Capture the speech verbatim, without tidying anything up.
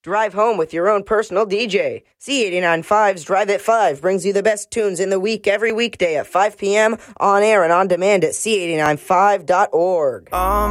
Drive home with your own personal D J. C eighty-nine point five's Drive at five brings you the best tunes in the week every weekday at five p.m. on air and on demand at c eighty-nine five dot org. Um.